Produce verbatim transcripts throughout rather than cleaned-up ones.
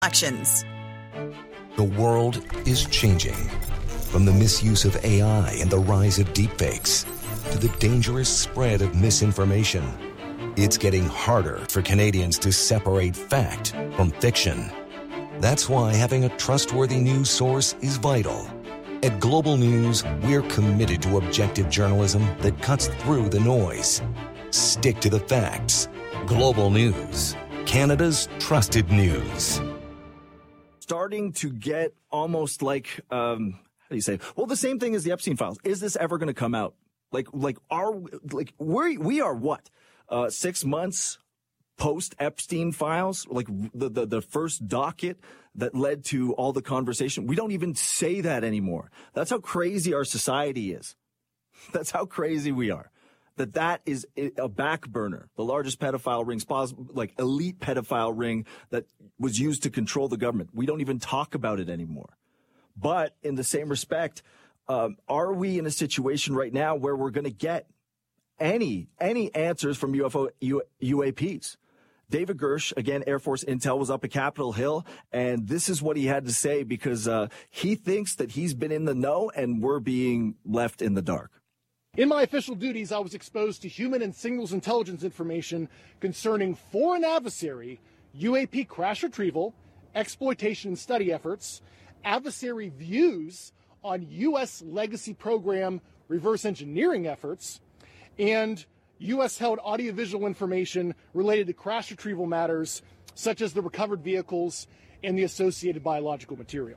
Actions. The world is changing. From the misuse of A I and the rise of deepfakes to the dangerous spread of misinformation, it's getting harder for Canadians to separate fact from fiction. That's why having a trustworthy news source is vital. At Global News, we're committed to objective journalism that cuts through the noise. Stick to the facts. Global News, Canada's trusted news. Starting to get almost like, um, how do you say? Well, the same thing as the Epstein files. Is this ever going to come out? Like, like, are like we we are what uh, six months post Epstein files? Like the, the the first docket that led to all the conversation. We don't even say that anymore. That's how crazy our society is. That's how crazy we are. That that is a back burner, the largest pedophile ring, like elite pedophile ring that was used to control the government. We don't even talk about it anymore. But in the same respect, um, are we in a situation right now where we're going to get any any answers from U F O U, U A Ps? David Gersh, again, Air Force Intel, was up at Capitol Hill, and this is what he had to say because uh, he thinks that he's been in the know and we're being left in the dark. In my official duties, I was exposed to human and signals intelligence information concerning foreign adversary, U A P crash retrieval, exploitation and study efforts, adversary views on U S legacy program reverse engineering efforts, and U S-held audiovisual information related to crash retrieval matters, such as the recovered vehicles and the associated biological material.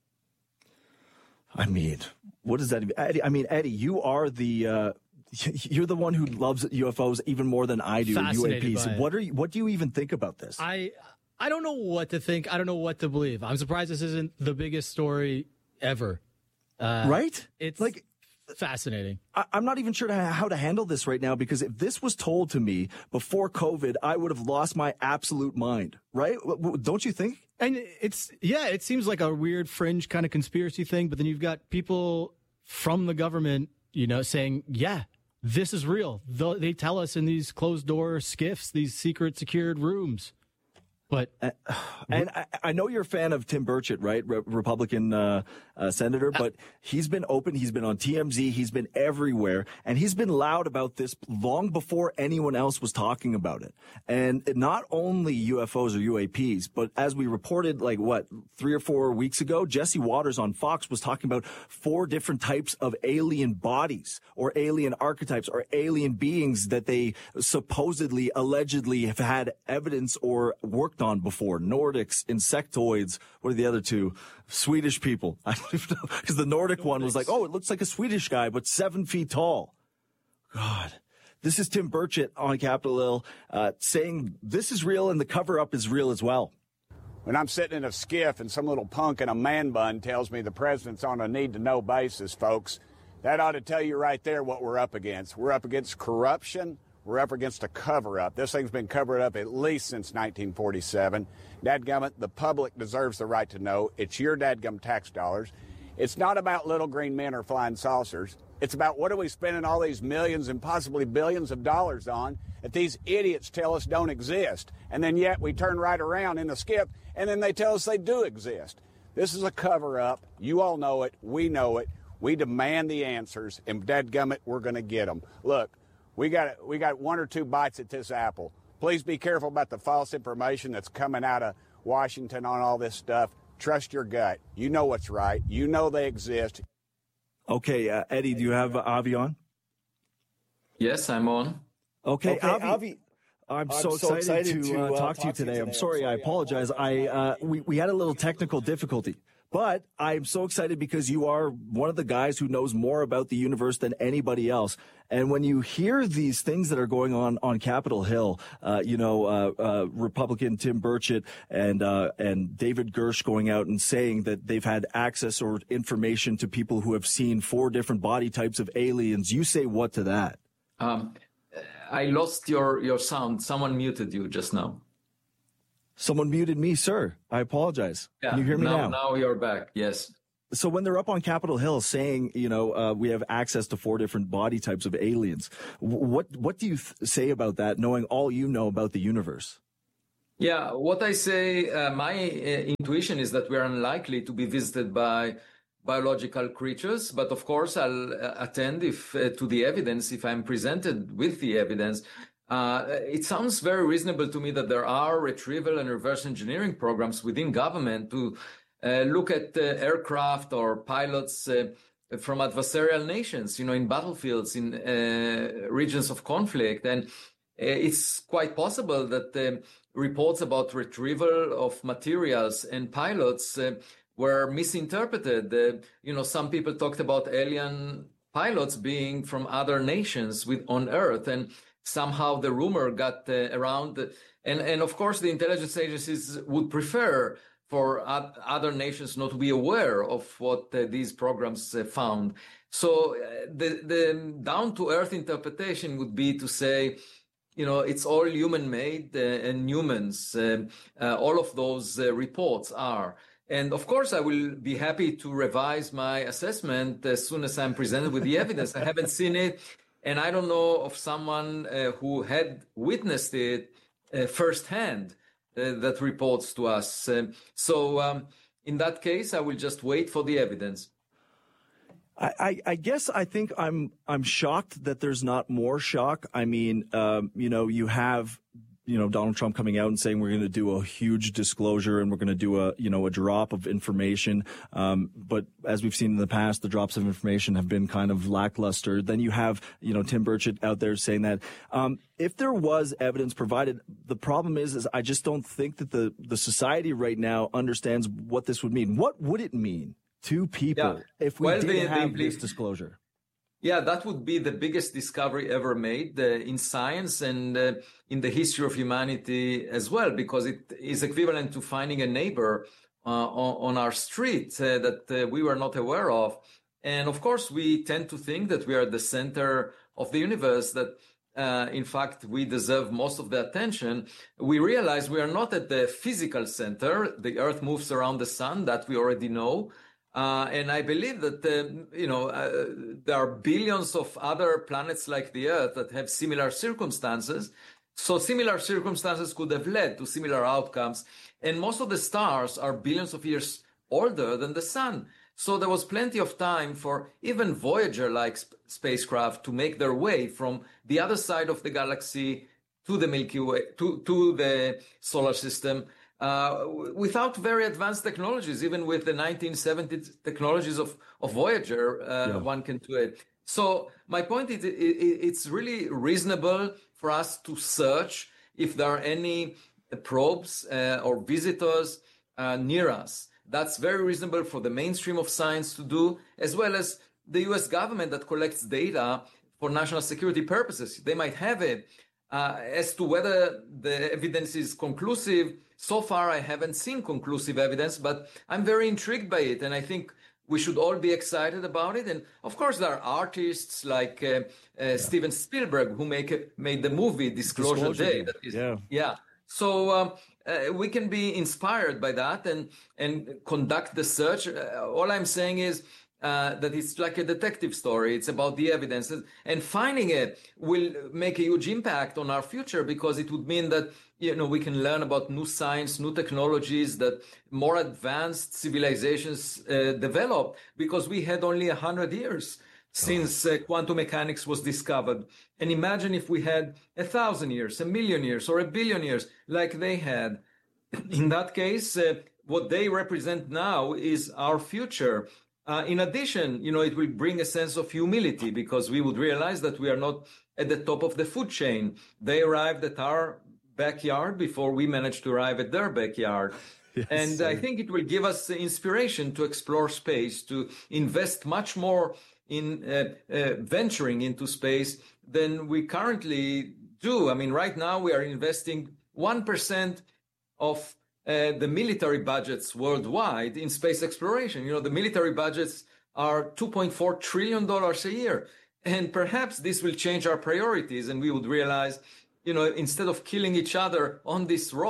I mean, what does that mean? Eddie, I mean, Eddie, you are the uh, you're the one who loves U F Os even more than I do. U A Ps. What are you, what do you even think about this? I I don't know what to think. I don't know what to believe. I'm surprised this isn't the biggest story ever. Uh, right? It's like fascinating. I, I'm not even sure how to handle this right now because if this was told to me before COVID, I would have lost my absolute mind. Right? Don't you think? And it's, yeah, it seems like a weird fringe kind of conspiracy thing, but then you've got people from the government, you know, saying, yeah, this is real. They tell us in these closed door skiffs, these secret secured rooms. But uh, and I, I know you're a fan of Tim Burchett, right? Re- Republican uh, uh, senator, but he's been open. He's been on T M Z. He's been everywhere, and he's been loud about this long before anyone else was talking about it. And not only U F Os or U A Ps, but as we reported, like what three or four weeks ago, Jesse Waters on Fox was talking about four different types of alien bodies or alien archetypes or alien beings that they supposedly, allegedly have had evidence or worked on before. Nordics, insectoids. What are the other two? Swedish people. I don't even know. Because the Nordic Nordics. one was like, oh, it looks like a Swedish guy, but seven feet tall. God. This is Tim Burchett on Capitol Hill uh, saying this is real and the cover-up is real as well. When I'm sitting in a skiff and some little punk in a man bun tells me the president's on a need-to-know basis, folks, that ought to tell you right there what we're up against. We're up against corruption. We're up against a cover-up. This thing's been covered up at least since nineteen forty-seven. Dadgummit, the public deserves the right to know. It's your dadgum tax dollars. It's not about little green men or flying saucers. It's about what are we spending all these millions and possibly billions of dollars on that these idiots tell us don't exist. And then yet we turn right around in the skip and then they tell us they do exist. This is a cover-up. You all know it. We know it. We demand the answers. And dadgummit, we're going to get them. Look. We got we got one or two bites at this apple. Please be careful about the false information that's coming out of Washington on all this stuff. Trust your gut. You know what's right. You know they exist. Okay, uh, Eddie, do you have uh, Avi on? Yes, I'm on. Okay, okay Avi. Avi. I'm, I'm so excited, so excited to, to uh, uh, talk to you today. I'm sorry, I apologize. I uh, we we had a little technical difficulty. But I'm so excited because you are one of the guys who knows more about the universe than anybody else. And when you hear these things that are going on on Capitol Hill, uh, you know, uh, uh, Republican Tim Burchett and uh, and David Gersh going out and saying that they've had access or information to people who have seen four different body types of aliens, you say what to that? Um, I lost your, your sound. Someone muted you just now. Someone muted me, sir. I apologize. Yeah, Can you hear me now? now? Now you're back. Yes. So when they're up on Capitol Hill saying, you know, uh, we have access to four different body types of aliens, what what do you th- say about that, knowing all you know about the universe? Yeah, what I say, uh, my uh, intuition is that we are unlikely to be visited by biological creatures, but of course I'll uh, attend if uh, to the evidence, if I'm presented with the evidence. Uh, it sounds very reasonable to me that there are retrieval and reverse engineering programs within government to uh, look at uh, aircraft or pilots uh, from adversarial nations, you know, in battlefields, in uh, regions of conflict. And uh, it's quite possible that um, reports about retrieval of materials and pilots uh, were misinterpreted. Uh, you know, some people talked about alien pilots being from other nations with on Earth, and somehow the rumor got uh, around. And, and of course, the intelligence agencies would prefer for uh, other nations not to be aware of what uh, these programs uh, found. So uh, the, the down-to-earth interpretation would be to say, you know, it's all human-made uh, and humans. Uh, uh, all of those uh, reports are. And of course, I will be happy to revise my assessment as soon as I'm presented with the evidence. I haven't seen it, and I don't know of someone uh, who had witnessed it uh, firsthand uh, that reports to us. Um, so um, in that case, I will just wait for the evidence. I, I, I guess I think I'm I'm shocked that there's not more shock. I mean, um, you know, you have, you know, Donald Trump coming out and saying we're going to do a huge disclosure and we're going to do a, you know, a drop of information. Um, but as we've seen in the past, the drops of information have been kind of lackluster. Then you have, you know, Tim Burchett out there saying that um, if there was evidence provided, the problem is, is I just don't think that the, the society right now understands what this would mean. What would it mean to people yeah. if we well, did the, have the, this disclosure? Yeah, that would be the biggest discovery ever made uh, in science and uh, in the history of humanity as well, because it is equivalent to finding a neighbor uh, on, on our street uh, that uh, we were not aware of. And of course, we tend to think that we are the center of the universe, that uh, in fact, we deserve most of the attention. We realize we are not at the physical center. The Earth moves around the sun, that we already know. Uh, and I believe that, uh, you know, uh, there are billions of other planets like the Earth that have similar circumstances. So similar circumstances could have led to similar outcomes. And most of the stars are billions of years older than the sun. So there was plenty of time for even Voyager-like sp- spacecraft to make their way from the other side of the galaxy to the Milky Way, to, to the solar system. Uh, without very advanced technologies, even with the nineteen seventies technologies of, of Voyager, uh, yeah. one can do it. So my point is, it, it, it's really reasonable for us to search if there are any probes uh, or visitors uh, near us. That's very reasonable for the mainstream of science to do, as well as the U S government that collects data for national security purposes. They might have it. Uh, as to whether the evidence is conclusive, so far I haven't seen conclusive evidence, but I'm very intrigued by it, and I think we should all be excited about it. And of course, there are artists like uh, uh, yeah. Steven Spielberg who make a, made the movie Disclosure, Disclosure Day. That is, yeah. yeah. So um, uh, we can be inspired by that and and conduct the search. Uh, all I'm saying is, Uh, that it's like a detective story. It's about the evidence, and finding it will make a huge impact on our future, because it would mean that, you know, we can learn about new science, new technologies that more advanced civilizations uh, develop, because we had only a hundred years since uh, quantum mechanics was discovered. And imagine if we had a thousand years, a million years, or a billion years like they had. In that case, uh, what they represent now is our future. Uh, in addition, you know, it will bring a sense of humility, because we would realize that we are not at the top of the food chain. They arrived at our backyard before we managed to arrive at their backyard. Yes, and sir. I think it will give us inspiration to explore space, to invest much more in uh, uh, venturing into space than we currently do. I mean, right now we are investing one percent of Uh, the military budgets worldwide in space exploration. You know, the military budgets are two point four trillion dollars a year. And perhaps this will change our priorities, and we would realize, you know, instead of killing each other on this rock,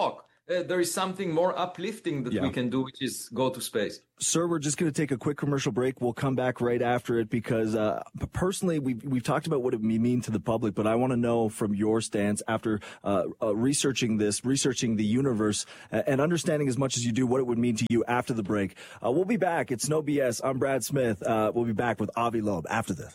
uh, there is something more uplifting that Yeah. we can do, which is go to space. Sir, we're just going to take a quick commercial break. We'll come back right after it because uh, personally, we've, we've talked about what it may mean to the public, but I want to know from your stance after uh, uh, researching this, researching the universe, uh, and understanding as much as you do what it would mean to you after the break. Uh, we'll be back. It's No B S. I'm Brad Smith. Uh, we'll be back with Avi Loeb after this.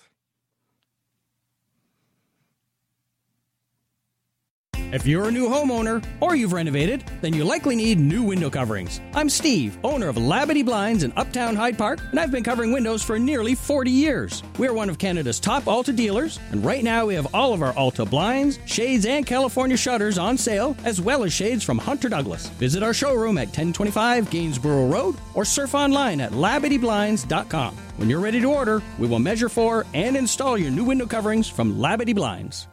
If you're a new homeowner or you've renovated, then you likely need new window coverings. I'm Steve, owner of Labadee Blinds in Uptown Hyde Park, and I've been covering windows for nearly forty years. We're one of Canada's top Alta dealers, and right now we have all of our Alta blinds, shades, and California shutters on sale, as well as shades from Hunter Douglas. Visit our showroom at ten twenty-five Gainsborough Road or surf online at labadee blinds dot com. When you're ready to order, we will measure for and install your new window coverings from Labadee Blinds.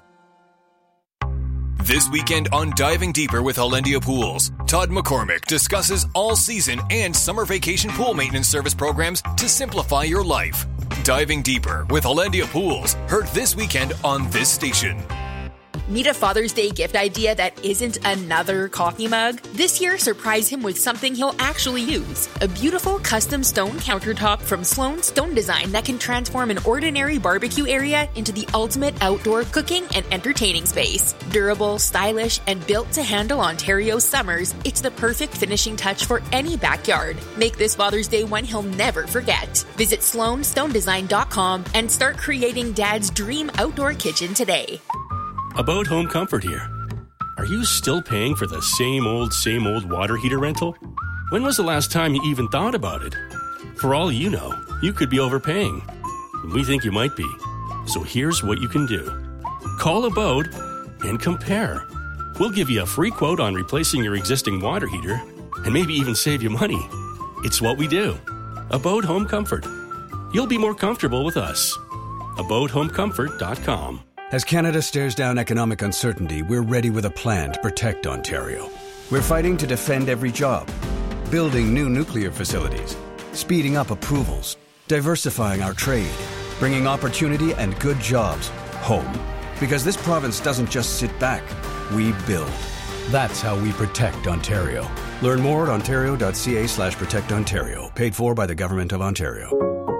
This weekend on Diving Deeper with Hollandia Pools, Todd McCormick discusses all-season and summer vacation pool maintenance service programs to simplify your life. Diving Deeper with Hollandia Pools, heard this weekend on this station. Need a Father's Day gift idea that isn't another coffee mug? This year, surprise him with something he'll actually use. A beautiful custom stone countertop from Sloan Stone Design that can transform an ordinary barbecue area into the ultimate outdoor cooking and entertaining space. Durable, stylish, and built to handle Ontario's summers, it's the perfect finishing touch for any backyard. Make this Father's Day one he'll never forget. Visit sloan stone design dot com and start creating Dad's dream outdoor kitchen today. About Home Comfort here. Are you still paying for the same old, same old water heater rental? When was the last time you even thought about it? For all you know, you could be overpaying. We think you might be. So here's what you can do. Call Abode and compare. We'll give you a free quote on replacing your existing water heater and maybe even save you money. It's what we do. Abode Home Comfort. You'll be more comfortable with us. abode home comfort dot com. As Canada stares down economic uncertainty, we're ready with a plan to protect Ontario. We're fighting to defend every job, building new nuclear facilities, speeding up approvals, diversifying our trade, bringing opportunity and good jobs home. Because this province doesn't just sit back, we build. That's how we protect Ontario. Learn more at ontario.ca slash protect Ontario. Paid for by the Government of Ontario.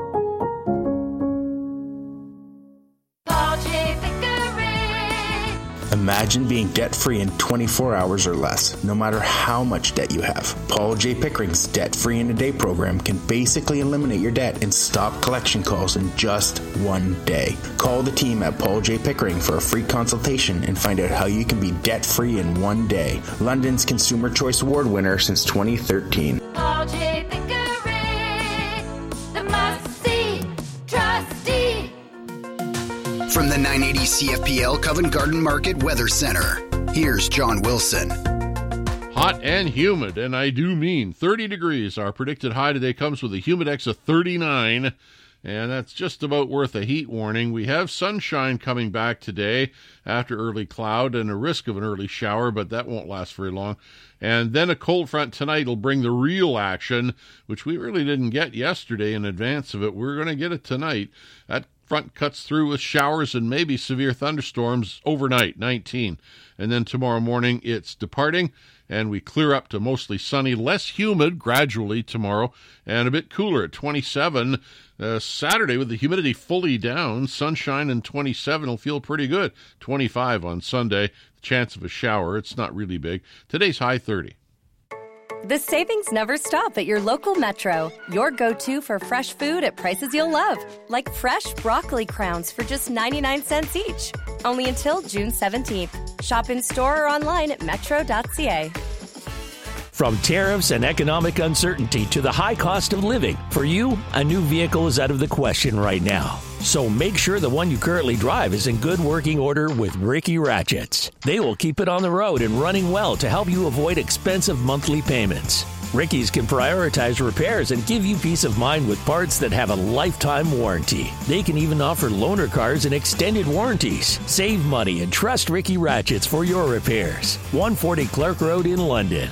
Imagine being debt-free in twenty-four hours or less, no matter how much debt you have. Paul J. Pickering's Debt-Free in a Day program can basically eliminate your debt and stop collection calls in just one day. Call the team at Paul J. Pickering for a free consultation and find out how you can be debt-free in one day. London's Consumer Choice Award winner since twenty thirteen. Paul J. Pickering, the must-see trustee. From the nine eighty C F P L Covent Garden Market Weather Center, here's John Wilson. Hot and humid, and I do mean thirty degrees. Our predicted high today comes with a humidex of thirty-nine, and that's just about worth a heat warning. We have sunshine coming back today after early cloud and a risk of an early shower, but that won't last very long. And then a cold front tonight will bring the real action, which we really didn't get yesterday in advance of it. We're going to get it tonight. That front cuts through with showers and maybe severe thunderstorms overnight, nineteen. And then tomorrow morning it's departing, and we clear up to mostly sunny, less humid gradually tomorrow, and a bit cooler at twenty-seven. Uh, Saturday with the humidity fully down, sunshine and twenty-seven will feel pretty good. twenty-five on Sunday, chance of a shower. It's not really big. Today's high thirty. The savings never stop at your local Metro. Your go-to for fresh food at prices you'll love. Like fresh broccoli crowns for just ninety-nine cents each. Only until June seventeenth. Shop in-store or online at metro dot c a. From tariffs and economic uncertainty to the high cost of living, for you, a new vehicle is out of the question right now. So make sure the one you currently drive is in good working order with Ricky Ratchets. They will keep it on the road and running well to help you avoid expensive monthly payments. Ricky's can prioritize repairs and give you peace of mind with parts that have a lifetime warranty. They can even offer loaner cars and extended warranties. Save money and trust Ricky Ratchets for your repairs. one forty Clark Road in London.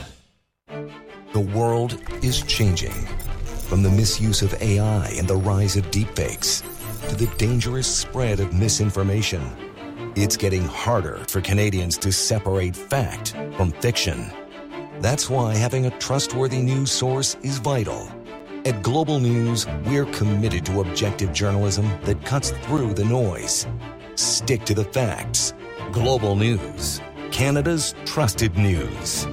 The world is changing. From the misuse of A I and the rise of deepfakes to the dangerous spread of misinformation, it's getting harder for Canadians to separate fact from fiction. That's why having a trustworthy news source is vital. At Global News, we're committed to objective journalism that cuts through the noise. Stick to the facts. Global News, Canada's trusted news.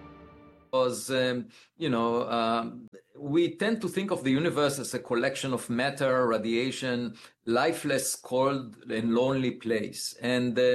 Because, um, you know, um, we tend to think of the universe as a collection of matter, radiation, lifeless, cold, and lonely place. And uh,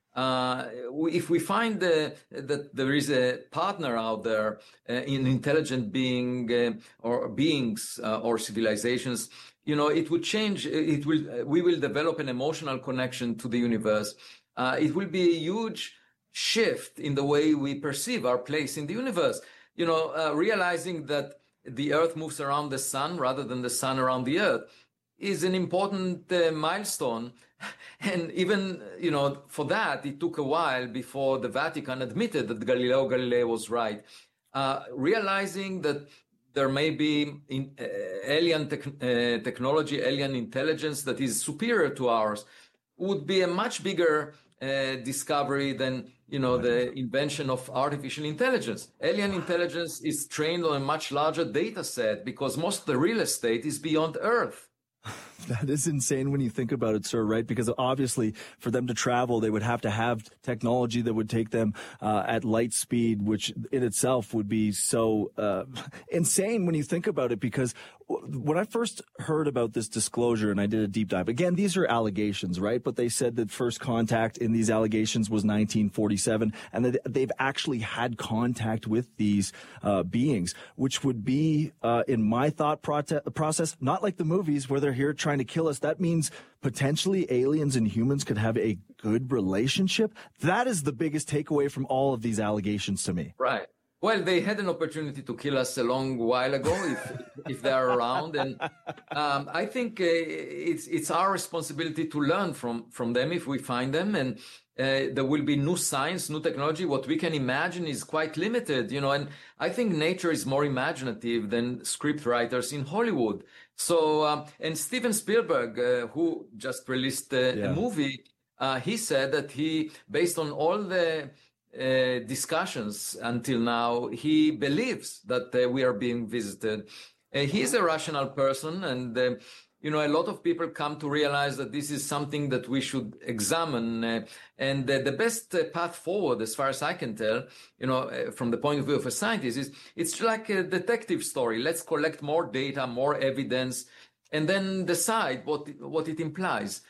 uh, if we find uh, that there is a partner out there, uh, an intelligent being uh, or beings uh, or civilizations, you know, it would change. It will. We will develop an emotional connection to the universe. Uh, it will be a huge shift in the way we perceive our place in the universe. You know, uh, realizing that the Earth moves around the sun rather than the sun around the Earth is an important uh, milestone. And even, you know, for that, it took a while before the Vatican admitted that Galileo Galilei was right. Uh, realizing that there may be in, uh, alien tech, uh, technology, alien intelligence that is superior to ours would be a much bigger uh, discovery than, you know, the invention of artificial intelligence. Alien intelligence is trained on a much larger data set because most of the real estate is beyond Earth. That is insane when you think about it, sir, right? Because obviously for them to travel, they would have to have technology that would take them uh, at light speed, which in itself would be so uh, insane when you think about it. Because when I first heard about this disclosure and I did a deep dive, again, these are allegations, right? But they said that first contact in these allegations was nineteen forty-seven and that they've actually had contact with these uh, beings, which would be, uh, in my thought process, not like the movies where they're here trying to kill us. That means potentially aliens and humans could have a good relationship. That is the biggest takeaway from all of these allegations to me. Right. Well, they had an opportunity to kill us a long while ago, if if they're around, and um, I think uh, it's it's our responsibility to learn from from them if we find them, and uh, there will be new science, new technology. What we can imagine is quite limited, you know. And I think nature is more imaginative than script writers in Hollywood. So, um, and Steven Spielberg, uh, who just released uh, yeah. a movie, uh, he said that he, based on all the Uh, discussions until now, he believes that uh, we are being visited. Uh, he's a rational person, and uh, you know, a lot of people come to realize that this is something that we should examine. Uh, and uh, the best uh, path forward, as far as I can tell, you know, uh, from the point of view of a scientist, is it's like a detective story. Let's collect more data, more evidence, and then decide what what it implies.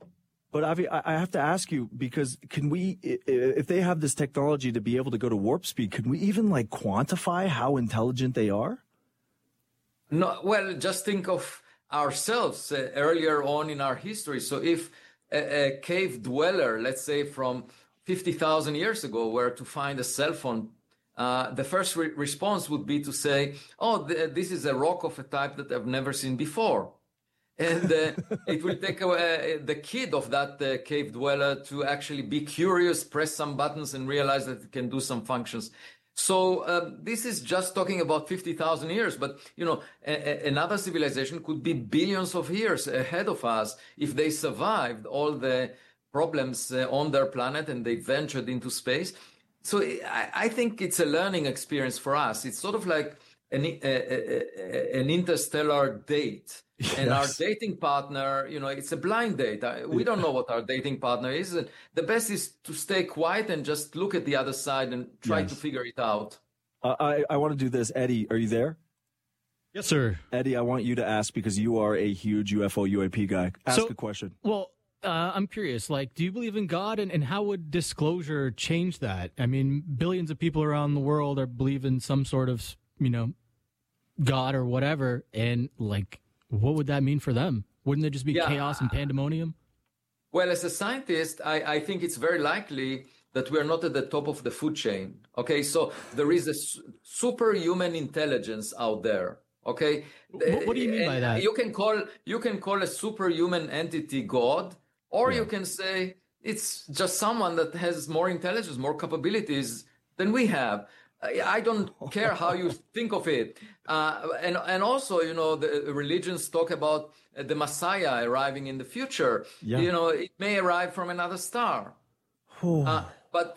But Avi, I have to ask you, because can we, if they have this technology to be able to go to warp speed, can we even like quantify how intelligent they are? No, well, just think of ourselves uh, earlier on in our history. So if a, a cave dweller, let's say from fifty thousand years ago, were to find a cell phone, uh, the first re- response would be to say, oh, th- this is a rock of a type that I've never seen before. And uh, it will take uh, the kid of that uh, cave dweller to actually be curious, press some buttons, and realize that it can do some functions. So um, this is just talking about fifty thousand years. But, you know, a- a- another civilization could be billions of years ahead of us if they survived all the problems uh, on their planet and they ventured into space. So I, I think it's a learning experience for us. It's sort of like an, a, a, a, an interstellar date. And yes. Our dating partner, you know, it's a blind date. We don't know what our dating partner is. And the best is to stay quiet and just look at the other side and try yes. to figure it out. Uh, I, I want to do this. Eddie, are you there? Yes, sir. Eddie, I want you to ask, because you are a huge U F O, U A P guy. Ask so, a question. Well, uh, I'm curious, like, do you believe in God, and, and how would disclosure change that? I mean, billions of people around the world are believe in some sort of, you know, God or whatever, and like, what would that mean for them? Wouldn't there just be yeah. chaos and pandemonium? Well, as a scientist, I, I think it's very likely that we're not at the top of the food chain. Okay, so there is a su- superhuman intelligence out there. Okay, what, what do you mean and by that? You can call you can call a superhuman entity God, or yeah. you can say it's just someone that has more intelligence, more capabilities than we have. I don't care how you think of it. Uh, and, and also, you know, the religions talk about the Messiah arriving in the future. Yeah. You know, it may arrive from another star. uh, but um,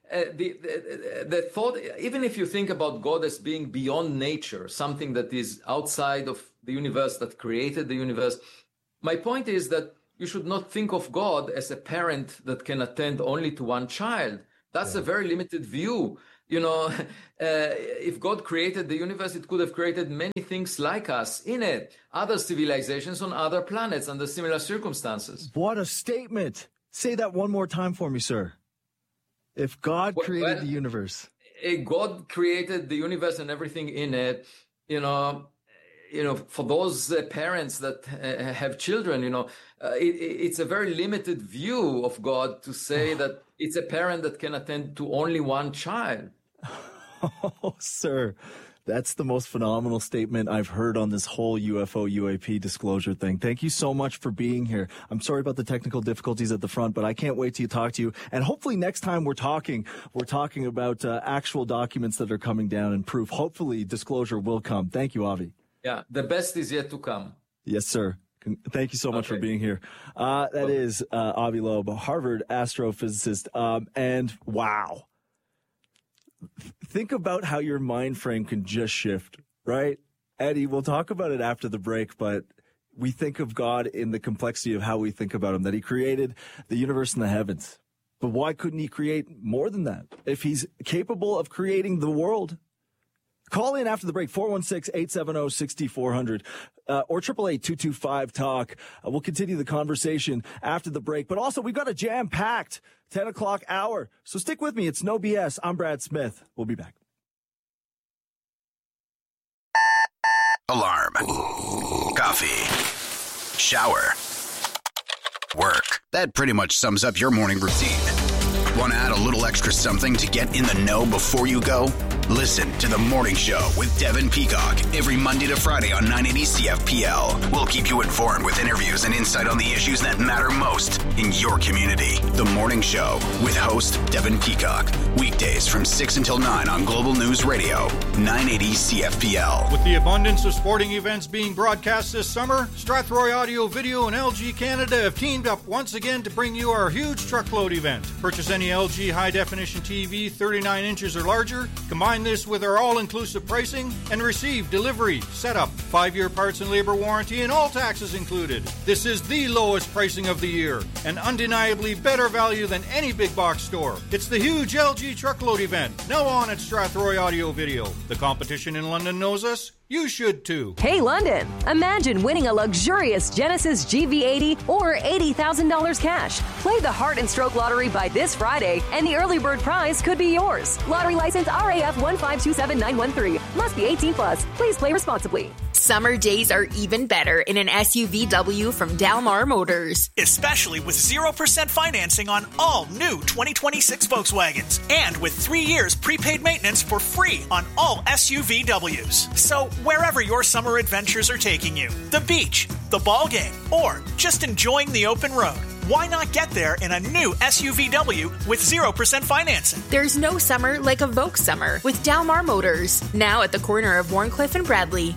uh, the, the the thought, even if you think about God as being beyond nature, something that is outside of the universe, that created the universe, my point is that you should not think of God as a parent that can attend only to one child. That's yeah. a very limited view. You know, uh, if God created the universe, it could have created many things like us in it, other civilizations on other planets under similar circumstances. What a statement. Say that one more time for me, sir. If God Well, created well, the universe. eh, God created the universe and everything in it, you know, you know, for those uh, parents that uh, have children, you know, uh, it, it's a very limited view of God to say that it's a parent that can attend to only one child. Oh, sir, that's the most phenomenal statement I've heard on this whole U F O U A P disclosure thing. Thank you so much for being here. I'm sorry about the technical difficulties at the front, but I can't wait to talk to you. And hopefully next time we're talking, we're talking about uh, actual documents that are coming down and proof. Hopefully disclosure will come. Thank you, Avi. Yeah, the best is yet to come. Yes, sir. Con- Thank you so much Okay. for being here. Uh, that is uh, Avi Loeb, a Harvard astrophysicist. Um, and wow. Think about how your mind frame can just shift, right? Eddie, we'll talk about it after the break, but we think of God in the complexity of how we think about him, that he created the universe and the heavens. But why couldn't he create more than that? If he's capable of creating the world. Call in after the break, four one six, eight seven zero, six four zero zero uh, or eight eight eight, two two five, talk. Uh, we'll continue the conversation after the break. But also, we've got a jam-packed ten o'clock hour. So stick with me. It's No B S. I'm Brad Smith. We'll be back. Alarm. Coffee. Shower. Work. That pretty much sums up your morning routine. Want to add a little extra something to get in the know before you go? Listen to The Morning Show with Devin Peacock every Monday to Friday on nine eighty C F P L. We'll keep you informed with interviews and insight on the issues that matter most in your community. The Morning Show with host Devin Peacock. Weekdays from six until nine on Global News Radio, nine eighty C F P L. With the abundance of sporting events being broadcast this summer, Strathroy Audio Video and L G Canada have teamed up once again to bring you our huge truckload event. Purchase any L G high-definition T V thirty-nine inches or larger, combine this with our all-inclusive pricing, and receive delivery, setup, five-year parts and labor warranty, and all taxes included. This is the lowest pricing of the year, and undeniably better value than any big box store. It's the huge L G truckload event, now on at Strathroy Audio Video. The competition in London knows us. You should too. Hey London, imagine winning a luxurious Genesis G V eighty or eighty thousand dollars cash. Play the Heart and Stroke Lottery by this Friday and the early bird prize could be yours. Lottery license R A F one five two seven nine one three. Must be eighteen plus. Please play responsibly. Summer days are even better in an S U V W from Dalmar Motors. Especially with zero percent financing on all new twenty twenty-six Volkswagens. And with three years prepaid maintenance for free on all S U V Ws. So wherever your summer adventures are taking you, the beach, the ball game, or just enjoying the open road, why not get there in a new S U V W with zero percent financing? There's no summer like a Volk summer with Dalmar Motors. Now at the corner of Warncliffe and Bradley.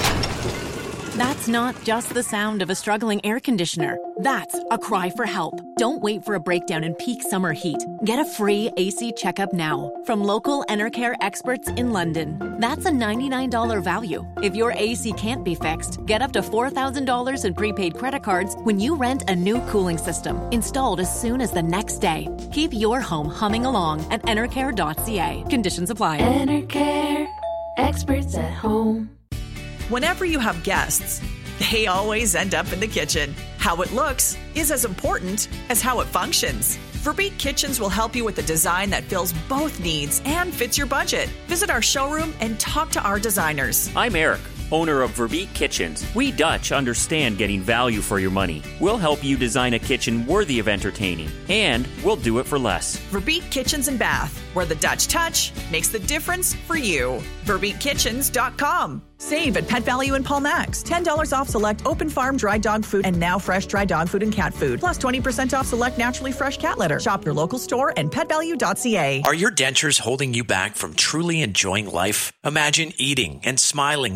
That's not just the sound of a struggling air conditioner. That's a cry for help. Don't wait for a breakdown in peak summer heat. Get a free A C checkup now from local Enercare experts in London. That's a ninety-nine dollars value. If your A C can't be fixed, get up to four thousand dollars in prepaid credit cards when you rent a new cooling system, installed as soon as the next day. Keep your home humming along at enercare dot c a. Conditions apply. Enercare, experts at home. Whenever you have guests, they always end up in the kitchen. How it looks is as important as how it functions. Verbeek Kitchens will help you with a design that fills both needs and fits your budget. Visit our showroom and talk to our designers. I'm Eric, owner of Verbeek Kitchens. We Dutch understand getting value for your money. We'll help you design a kitchen worthy of entertaining, and we'll do it for less. Verbeek Kitchens and Bath, where the Dutch touch makes the difference for you. verbeek kitchens dot com. Save at Pet Value in Paul Max. ten dollars off select open farm dry dog food and now fresh dry dog food and cat food. Plus twenty percent off select naturally fresh cat litter. Shop your local store and pet value dot c a. Are your dentures holding you back from truly enjoying life? Imagine eating and smiling with permanent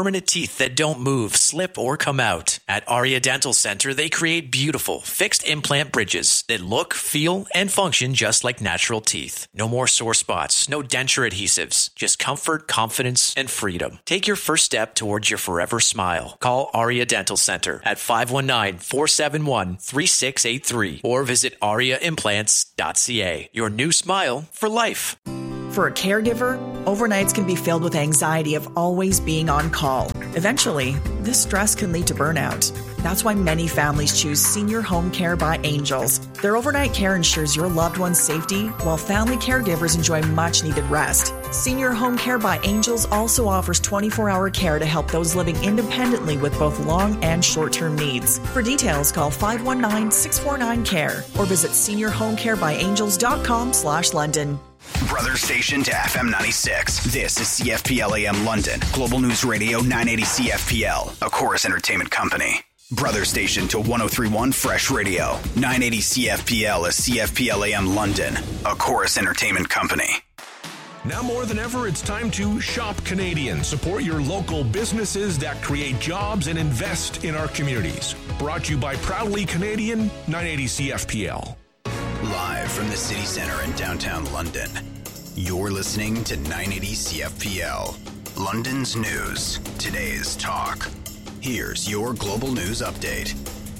permanent teeth that don't move, slip, or come out. At Aria Dental Center, they create beautiful, fixed implant bridges that look, feel, and function just like natural teeth. No more sore spots, no denture adhesives, just comfort, confidence, and freedom. Take your first step towards your forever smile. Call Aria Dental Center at five one nine, four seven one, three six eight three or visit aria implants dot c a. Your new smile for life. For a caregiver, overnights can be filled with anxiety of always being on call. Eventually, this stress can lead to burnout. That's why many families choose Senior Home Care by Angels. Their overnight care ensures your loved one's safety, while family caregivers enjoy much-needed rest. Senior Home Care by Angels also offers twenty-four hour care to help those living independently with both long and short-term needs. For details, call five one nine, six four nine, C A R E or visit senior home care by angels dot com slash London. Brother station to F M ninety-six. This is C F P L A M London. Global News Radio nine eighty C F P L, a Chorus Entertainment company. Brother station to one oh three point one Fresh Radio. nine eighty C F P L is C F P L A M London, a Chorus Entertainment company. Now more than ever, it's time to shop Canadian. Support your local businesses that create jobs and invest in our communities. Brought to you by Proudly Canadian, nine eighty C F P L. Live from the city center in downtown London, you're listening to nine eighty C F P L. London's news, today's talk. Here's your global news update.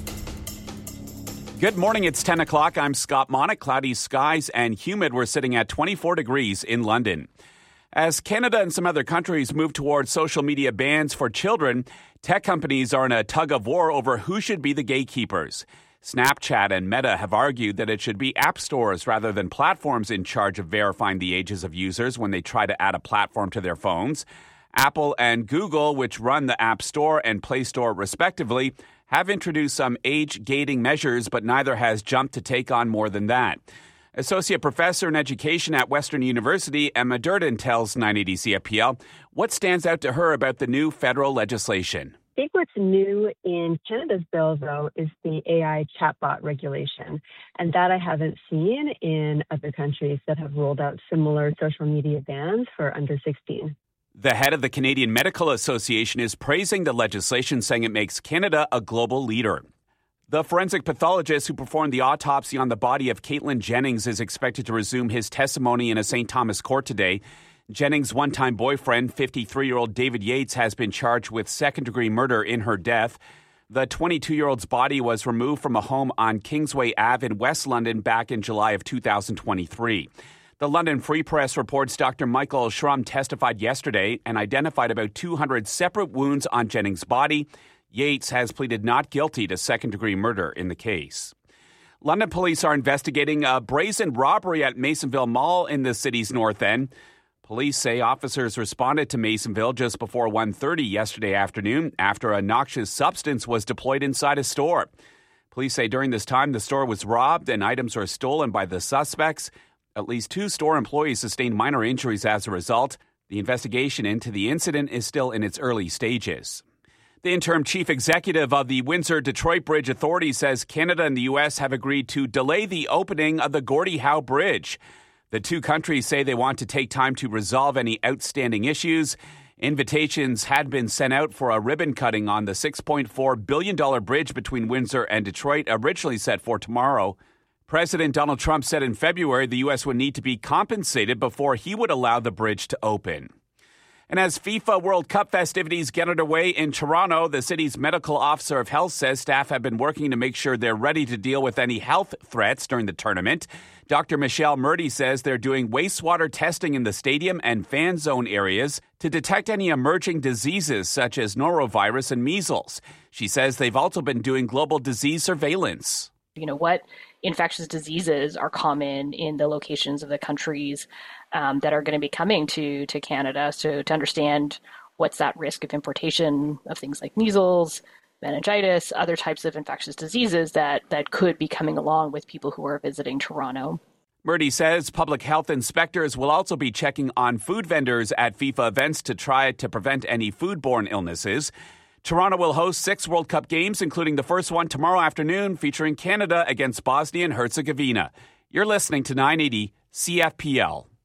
Good morning, it's ten o'clock. I'm Scott Monick. Cloudy skies and humid. We're sitting at twenty-four degrees in London. As Canada and some other countries move towards social media bans for children, tech companies are in a tug of war over who should be the gatekeepers. Snapchat and Meta have argued that it should be app stores rather than platforms in charge of verifying the ages of users when they try to add a platform to their phones. Apple and Google, which run the App Store and Play Store respectively, have introduced some age gating measures, but neither has jumped to take on more than that. Associate Professor in Education at Western University, Emma Durden, tells nine eighty C F P L what stands out to her about the new federal legislation. I think what's new in Canada's bill, though, is the A I chatbot regulation. And that I haven't seen in other countries that have rolled out similar social media bans for under sixteen. The head of the Canadian Medical Association is praising the legislation, saying it makes Canada a global leader. The forensic pathologist who performed the autopsy on the body of Caitlin Jennings is expected to resume his testimony in a Saint Thomas court today. Jennings' one-time boyfriend, fifty-three-year-old David Yates, has been charged with second-degree murder in her death. The twenty-two-year-old's body was removed from a home on Kingsway Avenue in West London back in July of two thousand twenty-three. The London Free Press reports Doctor Michael Schrum testified yesterday and identified about two hundred separate wounds on Jennings' body. Yates has pleaded not guilty to second-degree murder in the case. London police are investigating a brazen robbery at Masonville Mall in the city's north end. Police say officers responded to Masonville just before one thirty yesterday afternoon after a noxious substance was deployed inside a store. Police say during this time the store was robbed and items were stolen by the suspects. At least two store employees sustained minor injuries as a result. The investigation into the incident is still in its early stages. The interim chief executive of the Windsor-Detroit Bridge Authority says Canada and the U S have agreed to delay the opening of the Gordie Howe Bridge. The two countries say they want to take time to resolve any outstanding issues. Invitations had been sent out for a ribbon cutting on the six point four billion dollars bridge between Windsor and Detroit, originally set for tomorrow. President Donald Trump said in February the U S would need to be compensated before he would allow the bridge to open. And as FIFA World Cup festivities get underway in Toronto, the city's medical officer of health says staff have been working to make sure they're ready to deal with any health threats during the tournament. Doctor Michelle Murdy says they're doing wastewater testing in the stadium and fan zone areas to detect any emerging diseases such as norovirus and measles. She says they've also been doing global disease surveillance. You know, what infectious diseases are common in the locations of the countries um, that are going to be coming to, to Canada. So to understand what's that risk of importation of things like measles, meningitis, other types of infectious diseases that, that could be coming along with people who are visiting Toronto. Murdy says public health inspectors will also be checking on food vendors at FIFA events to try to prevent any foodborne illnesses. Toronto will host six World Cup games, including the first one tomorrow afternoon featuring Canada against Bosnia and Herzegovina. You're listening to nine eighty C F P L.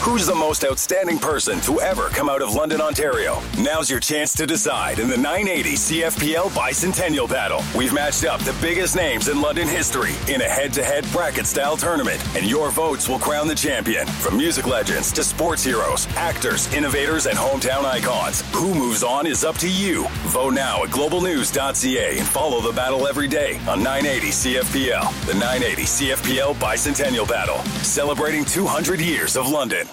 Who's the most outstanding person to ever come out of London, Ontario? Now's your chance to decide in the nine eighty C F P L Bicentennial Battle. We've matched up the biggest names in London history in a head-to-head bracket-style tournament, and your votes will crown the champion. From music legends to sports heroes, actors, innovators, and hometown icons. Who moves on is up to you. Vote now at global news dot c a and follow the battle every day on nine eighty C F P L. The nine eighty C F P L Bicentennial Battle, celebrating two hundred years of London.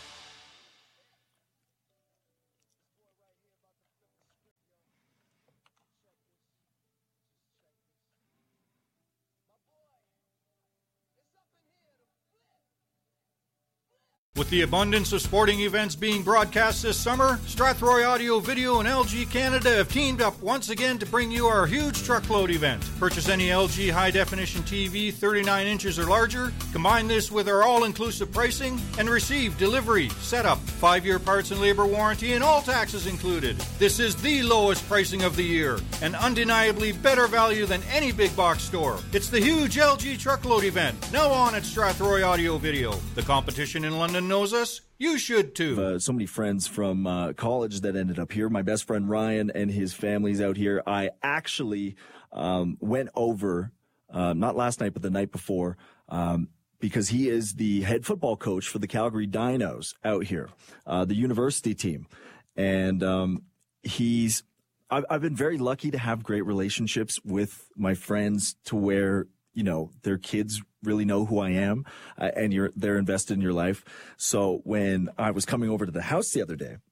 With the abundance of sporting events being broadcast this summer, Strathroy Audio, Video, and L G Canada have teamed up once again to bring you our huge truckload event. Purchase any L G high-definition T V thirty-nine inches or larger, combine this with our all-inclusive pricing, and receive delivery, setup, five-year parts and labor warranty, and all taxes included. This is the lowest pricing of the year, and undeniably better value than any big box store. It's the huge L G truckload event, now on at Strathroy Audio, Video. The competition in London knows us, you should too. Uh, so many friends from uh, college that ended up here. My best friend Ryan and his family's out here. I actually um, went over, uh, not last night, but the night before, um, because he is the head football coach for the Calgary Dinos out here, uh, the university team. And um, he's, I've, I've been very lucky to have great relationships with my friends to where, you know, their kids really know who I am, uh, and you're, they're invested in your life. So when I was coming over to the house the other day,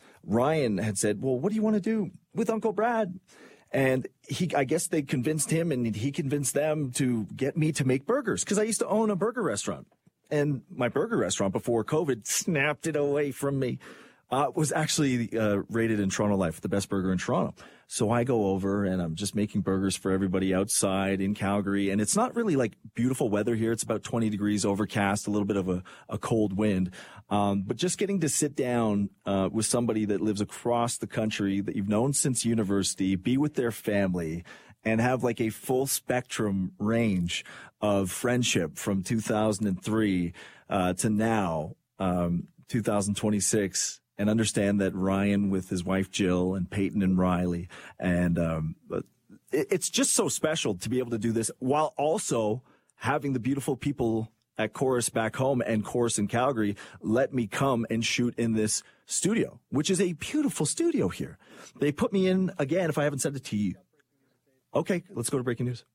Ryan had said, well, what do you want to do with Uncle Brad? And he, I guess they convinced him and he convinced them to get me to make burgers, because I used to own a burger restaurant, and my burger restaurant before COVID snapped it away from me. Uh, was actually uh, rated in Toronto Life, the best burger in Toronto. So I go over and I'm just making burgers for everybody outside in Calgary. And it's not really like beautiful weather here. It's about twenty degrees overcast, a little bit of a, a cold wind. Um, but just getting to sit down uh, with somebody that lives across the country that you've known since university, be with their family, and have like a full spectrum range of friendship from two thousand three uh, to now, um, two thousand twenty-six. And understand that Ryan with his wife Jill and Peyton and Riley, and um, it, it's just so special to be able to do this while also having the beautiful people at Chorus back home and Chorus in Calgary let me come and shoot in this studio, which is a beautiful studio here. They put me in again. If I haven't said it to you, okay, let's go to breaking news.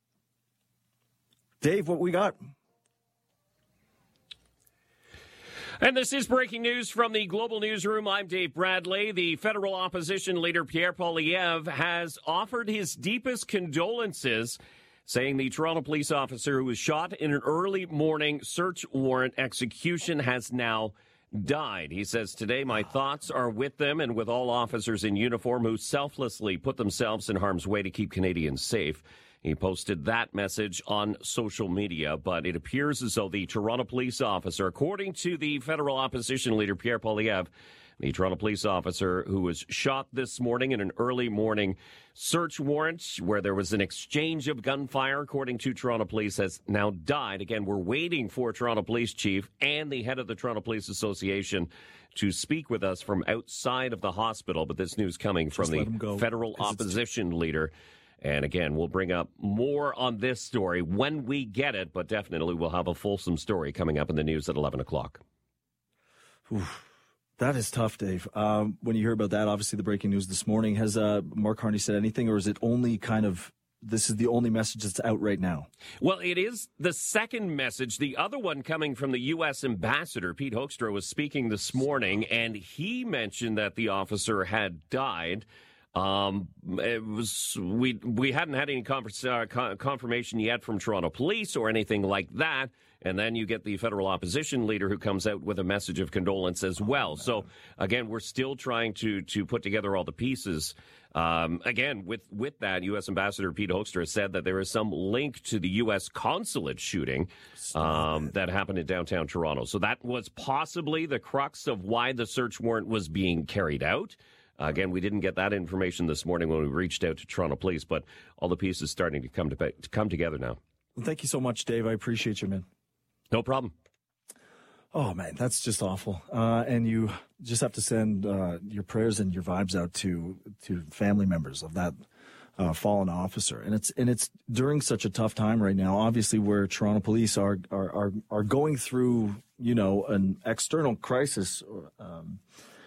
Dave, what we got? And this is breaking news from the Global Newsroom. I'm Dave Bradley. The federal opposition leader Pierre Poilievre has offered his deepest condolences, saying the Toronto police officer who was shot in an early morning search warrant execution has now died. He says, today my thoughts are with them and with all officers in uniform who selflessly put themselves in harm's way to keep Canadians safe. He posted that message on social media, but it appears as though the Toronto police officer, according to the federal opposition leader, Pierre Poilievre, the Toronto police officer who was shot this morning in an early morning search warrant where there was an exchange of gunfire, according to Toronto police, has now died. Again, we're waiting for Toronto police chief and the head of the Toronto Police Association to speak with us from outside of the hospital, but this news coming from the federal opposition leader. And again, we'll bring up more on this story when we get it, but definitely we'll have a fulsome story coming up in the news at eleven o'clock. Oof, that is tough, Dave. Um, when you hear about that, obviously the breaking news this morning, has uh, Mark Harney said anything, or is it only kind of, this is the only message that's out right now? Well, it is the second message. The other one coming from the U S ambassador, Pete Hoekstra, was speaking this morning, and he mentioned that the officer had died. Um, it was we we hadn't had any conference, uh, con- confirmation yet from Toronto Police or anything like that. And then you get the federal opposition leader who comes out with a message of condolence as well. So again, we're still trying to to put together all the pieces. Um, again, with with that, U S Ambassador Pete Hoekstra said that there is some link to the U S consulate shooting um, that happened in downtown Toronto. So that was possibly the crux of why the search warrant was being carried out. Uh, again, we didn't get that information this morning when we reached out to Toronto Police, but all the pieces starting to come to, to come together now. Well, thank you so much, Dave. I appreciate you, man. No problem. Oh, man, that's just awful. Uh, and you just have to send uh, your prayers and your vibes out to to family members of that uh, fallen officer. And it's and it's during such a tough time right now, obviously, where Toronto police are are are, are going through, you know, an external crisis um,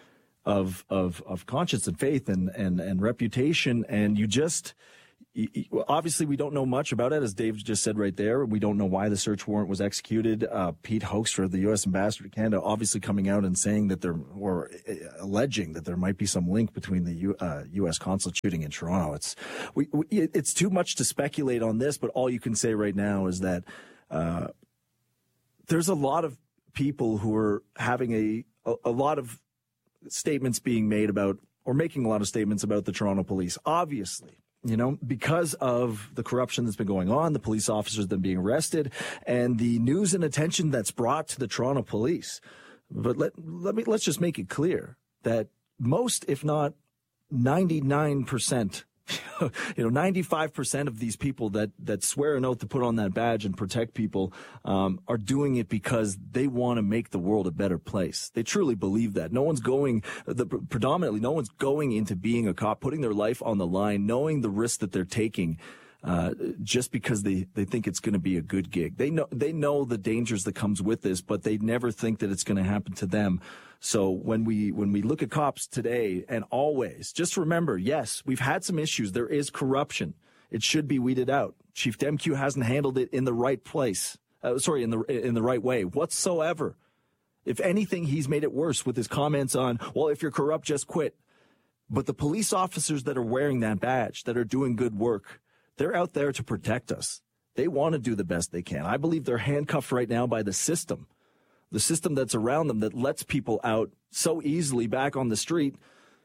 of of of conscience and faith and and and reputation. And you just. Obviously, we don't know much about it, as Dave just said right there. We don't know why the search warrant was executed. Uh, Pete Hoekstra, the U S ambassador to Canada, obviously coming out and saying that there, or uh, alleging that there might be some link between the U, uh, U S consulate shooting in Toronto. It's we, we, it's too much to speculate on this, but all you can say right now is that uh, there's a lot of people who are having a, a a lot of statements being made about, or making a lot of statements about the Toronto police. Obviously. You know, because of the corruption that's been going on, the police officers that are being arrested, and the news and attention that's brought to the Toronto police. But let let me let's just make it clear that most, if not ninety-nine percent, you know, ninety-five percent of these people that that swear an oath to put on that badge and protect people um, are doing it because they want to make the world a better place. They truly believe that. No one's going, the, predominantly, no one's going into being a cop, putting their life on the line, knowing the risk that they're taking. Uh, just because they, they think it's going to be a good gig. They know, they know the dangers that comes with this, but they never think that it's going to happen to them. So when we, when we look at cops today and always, just remember, yes, we've had some issues. There is corruption. It should be weeded out. Chief Demkiw hasn't handled it in the right place. Uh, sorry, in the, in the right way whatsoever. If anything, he's made it worse with his comments on, well, if you're corrupt, just quit. But the police officers that are wearing that badge, that are doing good work, they're out there to protect us. They want to do the best they can. I believe they're handcuffed right now by the system, the system that's around them that lets people out so easily back on the street.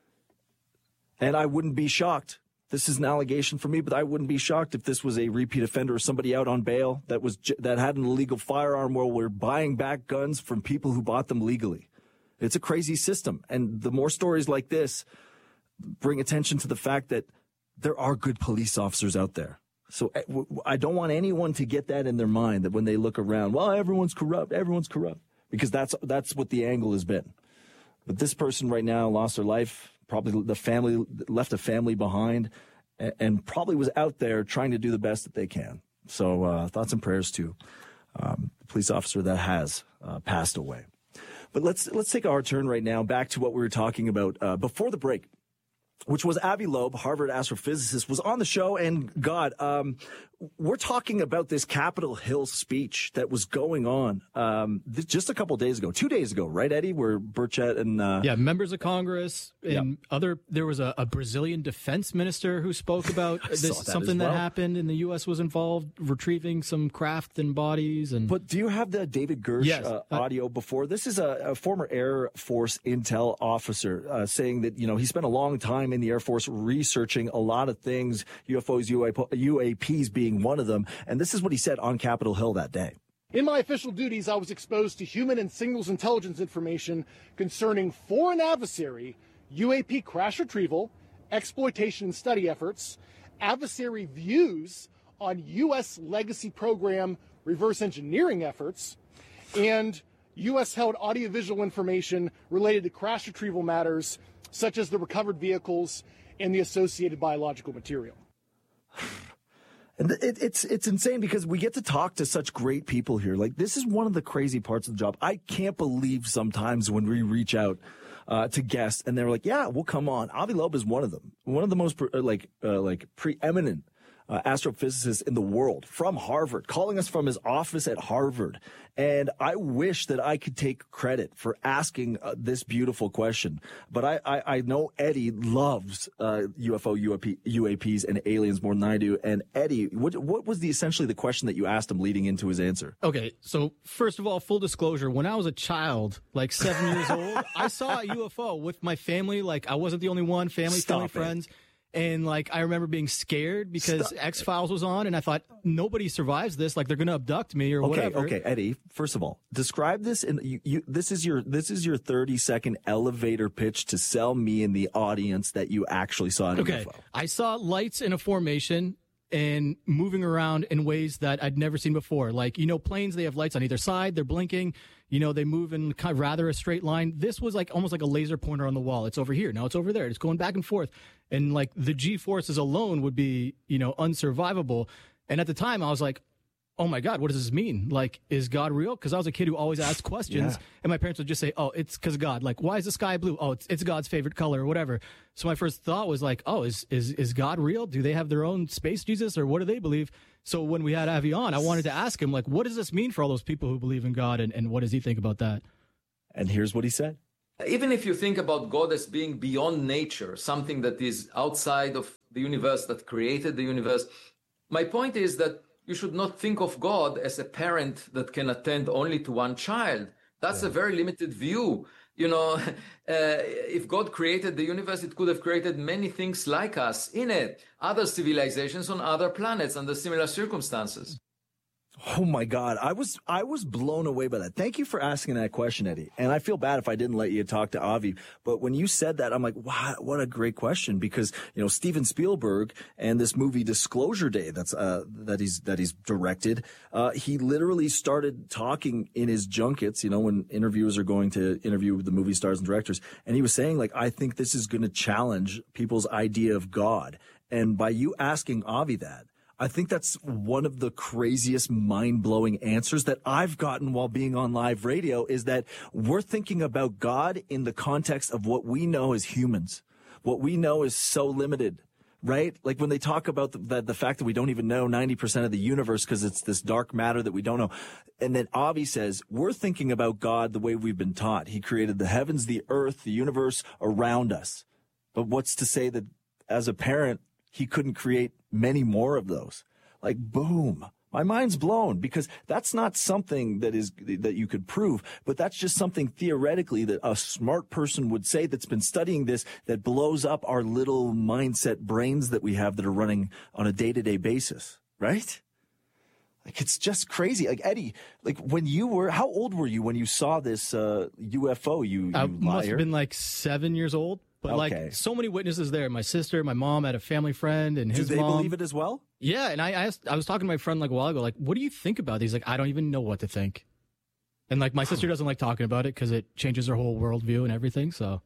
And I wouldn't be shocked. This is an allegation for me, but I wouldn't be shocked if this was a repeat offender or somebody out on bail that was that had an illegal firearm where we're buying back guns from people who bought them legally. It's a crazy system. And the more stories like this bring attention to the fact that there are good police officers out there. So I don't want anyone to get that in their mind that when they look around, well, everyone's corrupt, everyone's corrupt, because that's that's what the angle has been. But this person right now lost their life, probably the family left a family behind, and probably was out there trying to do the best that they can. So uh, thoughts and prayers to um, the police officer that has uh, passed away. But let's let's take our turn right now back to what we were talking about uh, before the break, which was Avi Loeb, Harvard astrophysicist, was on the show. And God, um, we're talking about this Capitol Hill speech that was going on um, th- just a couple of days ago, two days ago, right, Eddie? Where Burchett and uh, yeah, members of Congress and Yep. other. There was a, a Brazilian defense minister who spoke about I this, saw that something as well. that happened, and the U S was involved retrieving some craft and bodies. And But do you have the David Gersh Yes. uh, audio before? This is a, a former Air Force intel officer uh, saying that, you know, he spent a long time in the Air Force researching a lot of things, U F Os, U A Ps being one of them. And this is what he said on Capitol Hill that day. In my official duties, I was exposed to human and signals intelligence information concerning foreign adversary, U A P crash retrieval, exploitation and study efforts, adversary views on U S legacy program reverse engineering efforts, and U S-held audiovisual information related to crash retrieval matters, such as the recovered vehicles and the associated biological material. And it, it's it's insane because we get to talk to such great people here. Like, this is one of the crazy parts of the job. I can't believe sometimes when we reach out uh, to guests and they're like, "Yeah, we'll come on." Avi Loeb is one of them, one of the most pre- like uh, like preeminent uh, astrophysicists in the world, from Harvard, calling us from his office at Harvard. And I wish that I could take credit for asking uh, this beautiful question. But I, I, I know Eddie loves uh, U F O, U A P, U A Ps, and aliens more than I do. And Eddie, what, what was the essentially the question that you asked him leading into his answer? Okay, so first of all, full disclosure, when I was a child, like seven years old, I saw a U F O with my family. Like, I wasn't the only one, family, Stop family, it. friends. And, like, I remember being scared because Stop X-Files was on, and I thought, nobody survives this. Like, they're going to abduct me or Okay, whatever. okay, Eddie. First of all, describe this in you, you. This is your this is your thirty second elevator pitch to sell me and the audience that you actually saw an Okay, U F O. I saw lights in a formation and moving around in ways that I'd never seen before. Like, you know, planes, they have lights on either side, they're blinking, you know, they move in kind of rather a straight line. This was like almost like a laser pointer on the wall. It's over here, now it's over there. It's going back and forth. And like the G-forces alone would be, you know, unsurvivable. And at the time I was like, oh my God, what does this mean? Like, is God real? Because I was a kid who always asked questions, yeah. and my parents would just say, oh, it's because of God. Like, why is the sky blue? Oh, it's, it's God's favorite color or whatever. So my first thought was like, oh, is, is, is God real? Do they have their own space Jesus, or what do they believe? So when we had Avi on, I wanted to ask him, like, what does this mean for all those people who believe in God, and, and what does he think about that? And here's what he said. Even if you think about God as being beyond nature, something that is outside of the universe, that created the universe, my point is that you should not think of God as a parent that can attend only to one child. That's yeah. a very limited view. You know, uh, if God created the universe, it could have created many things like us in it, other civilizations on other planets under similar circumstances. Oh my God. I was, I was blown away by that. Thank you for asking that question, Eddie. And I feel bad if I didn't let you talk to Avi, but when you said that, I'm like, wow, what a great question, because, you know, Steven Spielberg and this movie Disclosure Day that's, uh, that he's, that he's directed, uh, he literally started talking in his junkets, you know, when interviewers are going to interview the movie stars and directors. And he was saying, like, I think this is going to challenge people's idea of God. And by you asking Avi that, I think that's one of the craziest, mind-blowing answers that I've gotten while being on live radio, is that we're thinking about God in the context of what we know as humans. What we know is so limited, right? Like when they talk about the, the, the fact that we don't even know ninety percent of the universe because it's this dark matter that we don't know. And then Avi says, we're thinking about God the way we've been taught. He created the heavens, the earth, the universe around us. But what's to say that as a parent, he couldn't create many more of those? Like, boom. My mind's blown, because that's not something that is that you could prove, but that's just something theoretically that a smart person would say that's been studying this, that blows up our little mindset brains that we have that are running on a day-to-day basis, right? Like, it's just crazy. Like, Eddie, like when you were, how old were you when you saw this uh, U F O? You, you I liar? must have been like seven years old. But okay. like so many witnesses there. My sister, my mom had a family friend, and his mom. Do they mom. believe it as well? Yeah, and I asked, I was talking to my friend like a while ago, like, what do you think about these? Like, I don't even know what to think. And like my sister doesn't like talking about it because it changes her whole worldview and everything. So,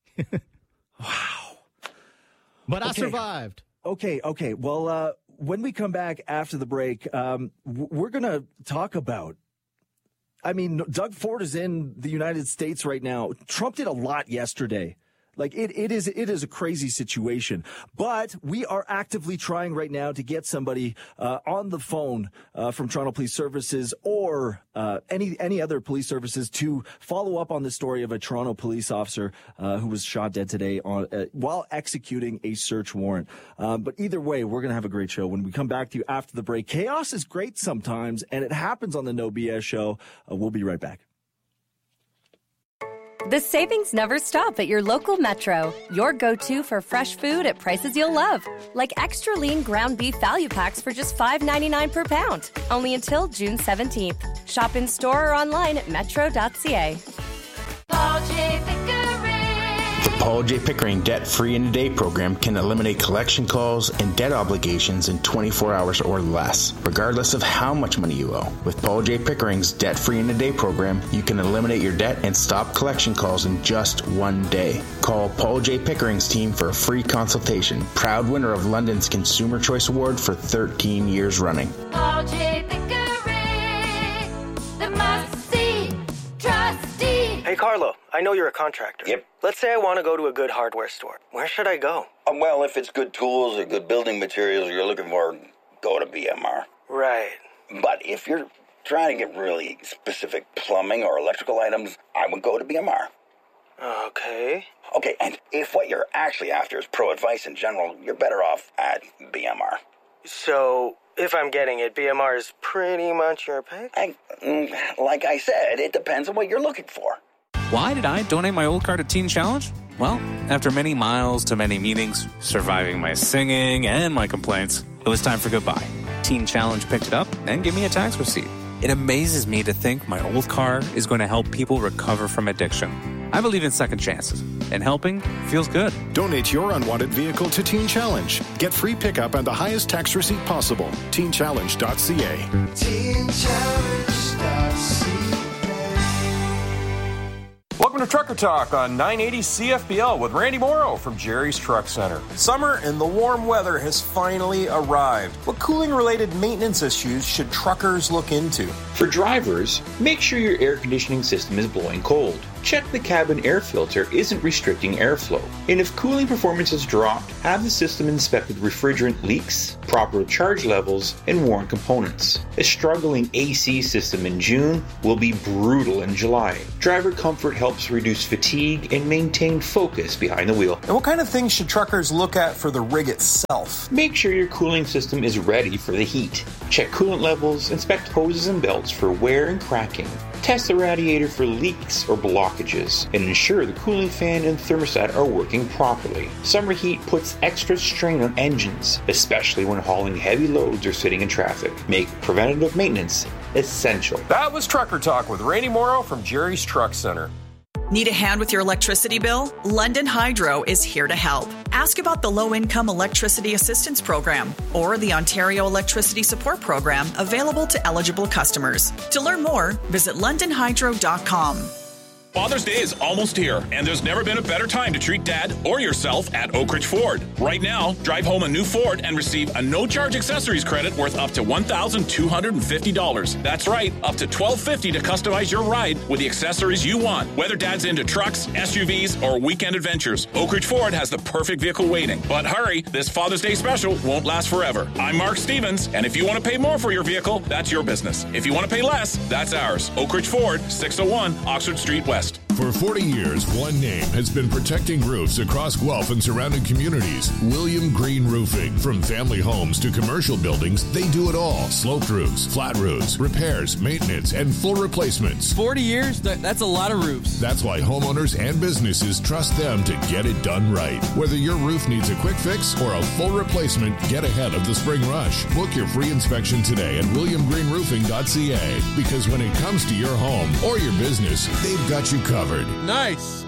wow. But okay. I survived. Okay, okay. Well, uh, when we come back after the break, um, we're going to talk about. I mean, Doug Ford is in the United States right now. Trump did a lot yesterday. Like, it, it is, it is a crazy situation, but we are actively trying right now to get somebody, uh, on the phone, uh, from Toronto Police Services or, uh, any, any other police services to follow up on the story of a Toronto police officer, uh, who was shot dead today on, uh, while executing a search warrant. Um, but either way, we're going to have a great show when we come back to you after the break. Chaos is great sometimes, and it happens on the No B S show. Uh, we'll be right back. The savings never stop at your local Metro. Your go-to for fresh food at prices you'll love. Like extra lean ground beef value packs for just five ninety-nine per pound. Only until June seventeenth. Shop in store or online at metro dot c a. Paul J. Pickering. The Paul J. Pickering Debt-Free in a Day program can eliminate collection calls and debt obligations in twenty-four hours or less, regardless of how much money you owe. With Paul J. Pickering's Debt-Free in a Day program, you can eliminate your debt and stop collection calls in just one day. Call Paul J. Pickering's team for a free consultation. Proud winner of London's Consumer Choice Award for thirteen years running. Paul J. Pickering, the must-see trustee. Hey, Carlo, I know you're a contractor. Yep. Let's say I want to go to a good hardware store. Where should I go? Uh, well, if it's good tools or good building materials you're looking for, go to B M R. Right. But if you're trying to get really specific plumbing or electrical items, I would go to B M R. Okay. Okay, and if what you're actually after is pro advice in general, you're better off at B M R. So, if I'm getting it, B M R is pretty much your pick? I, like I said, it depends on what you're looking for. Why did I donate my old car to Teen Challenge? Well, after many miles to many meetings, surviving my singing and my complaints, it was time for goodbye. Teen Challenge picked it up and gave me a tax receipt. It amazes me to think my old car is going to help people recover from addiction. I believe in second chances, and helping feels good. Donate your unwanted vehicle to Teen Challenge. Get free pickup and the highest tax receipt possible. teen challenge dot c a. teen challenge dot c a. Welcome to Trucker Talk on nine eighty C F P L with Randy Morrow from Jerry's Truck Center. Summer and the warm weather has finally arrived. What cooling-related maintenance issues should truckers look into? For drivers, make sure your air conditioning system is blowing cold. Check the cabin air filter isn't restricting airflow. And if cooling performance has dropped, have the system inspected refrigerant leaks, proper charge levels, and worn components. A struggling A C system in June will be brutal in July. Driver comfort helps reduce fatigue and maintain focus behind the wheel. And what kind of things should truckers look at for the rig itself? Make sure your cooling system is ready for the heat. Check coolant levels, inspect hoses and belts for wear and cracking. Test the radiator for leaks or blockages, and ensure the cooling fan and thermostat are working properly. Summer heat puts extra strain on engines, especially when hauling heavy loads or sitting in traffic. Make preventative maintenance essential. That was Trucker Talk with Randy Morrow from Jerry's Truck Center. Need a hand with your electricity bill? London Hydro is here to help. Ask about the Low-Income Electricity Assistance Program or the Ontario Electricity Support Program available to eligible customers. To learn more, visit london hydro dot com. Father's Day is almost here, and there's never been a better time to treat Dad or yourself at Oak Ridge Ford. Right now, drive home a new Ford and receive a no-charge accessories credit worth up to one thousand two hundred fifty dollars. That's right, up to twelve fifty to customize your ride with the accessories you want. Whether Dad's into trucks, S U Vs, or weekend adventures, Oak Ridge Ford has the perfect vehicle waiting. But hurry, this Father's Day special won't last forever. I'm Mark Stevens, and if you want to pay more for your vehicle, that's your business. If you want to pay less, that's ours. Oak Ridge Ford, six oh one Oxford Street West. For forty years, one name has been protecting roofs across Guelph and surrounding communities. William Green Roofing. From family homes to commercial buildings, they do it all. Sloped roofs, flat roofs, repairs, maintenance, and full replacements. forty years? That, that's a lot of roofs. That's why homeowners and businesses trust them to get it done right. Whether your roof needs a quick fix or a full replacement, get ahead of the spring rush. Book your free inspection today at william green roofing dot c a, because when it comes to your home or your business, they've got you covered. Nice.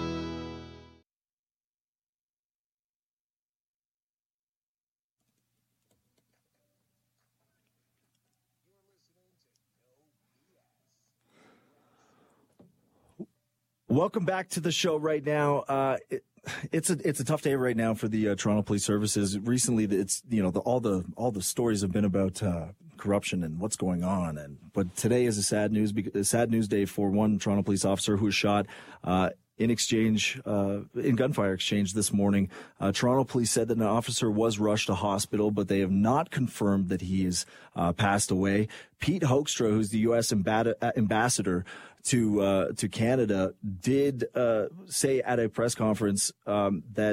Welcome back to the show right now. Uh, it, it's a it's a tough day right now for the uh, Toronto Police Services. Recently, it's you know the, all the all the stories have been about uh, corruption and what's going on. And but today is a sad news a sad news day for one Toronto police officer who was shot uh, in exchange uh, in gunfire exchange this morning. Uh, Toronto police said that an officer was rushed to hospital, but they have not confirmed that he has uh, passed away. Pete Hoekstra, who's the U S ambad- ambassador to uh, to Canada, did uh, say at a press conference um, that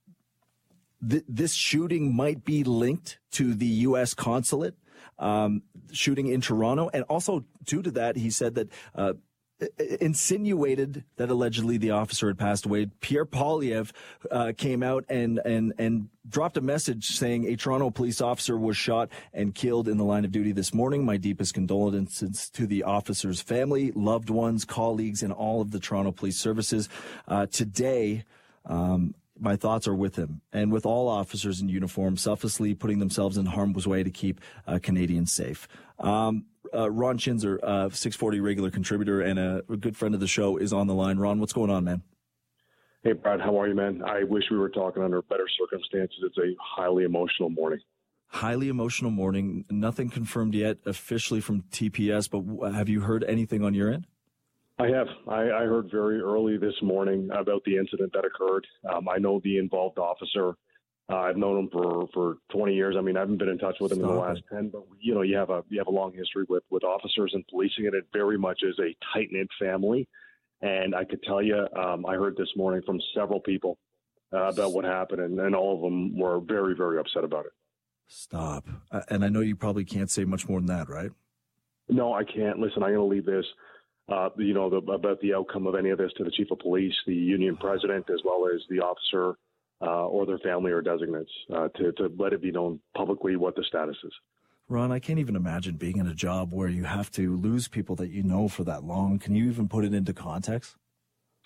th- this shooting might be linked to the U S consulate um, shooting in Toronto. And also due to that, he said that uh, insinuated that allegedly the officer had passed away. Pierre Poilievre uh, came out and, and, and dropped a message saying a Toronto police officer was shot and killed in the line of duty this morning. My deepest condolences to the officer's family, loved ones, colleagues, and all of the Toronto Police Services. Uh, today, um, my thoughts are with him and with all officers in uniform, selflessly putting themselves in harm's way to keep uh, Canadians safe. Um, Uh, Ron Chinzer, uh, six forty regular contributor and a, a good friend of the show, is on the line. Ron, what's going on, man? Hey, Brad, how are you, man? I wish we were talking under better circumstances. It's a highly emotional morning. Highly emotional morning. Nothing confirmed yet officially from T P S, but have you heard anything on your end? I have. I, I heard very early this morning about the incident that occurred. Um, I know the involved officer. Uh, I've known him for, for twenty years. I mean, I haven't been in touch with him Stop in the last it. ten, but you know, you have a you have a long history with, with officers and policing, and it very much is a tight knit family. And I could tell you, um, I heard this morning from several people uh, about what happened, and, and all of them were very, very upset about it. Stop. Uh, and I know you probably can't say much more than that, right? No, I can't. Listen, I'm going to leave this. Uh, you know, the, about the outcome of any of this to the chief of police, the union president, as well as the officer. Uh, or their family or designates, uh, to, to let it be known publicly what the status is. Ron, I can't even imagine being in a job where you have to lose people that you know for that long. Can you even put it into context?